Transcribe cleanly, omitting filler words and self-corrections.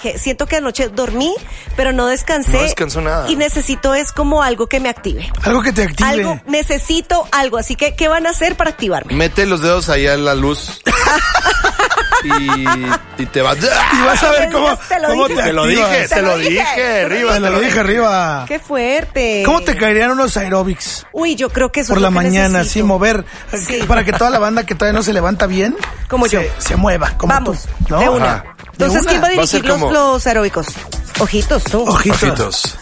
dije, siento que anoche dormí, pero no descansé. No descansó nada. Y necesito es como algo que me active. Algo que te active. Necesito algo. Así que, ¿qué van a hacer para activarme? Mete los dedos allá en la luz. y te vas. Y vas a ver cómo te Te lo dije, arriba. Te lo dije arriba. Qué fuerte. ¿Cómo te caerían unos aeróbics? Uy, yo creo que eso Por es la lo que mañana, necesito. sí, mover. Sí. Para que toda la banda que todavía no se levanta bien, Como yo. se mueva. Como Vamos, tú, ¿no? de una. Ajá. Entonces, De ¿quién va a una. Va a ser dirigir como- los aeróbicos? Ojitos, tú. Ojitos. Ojitos.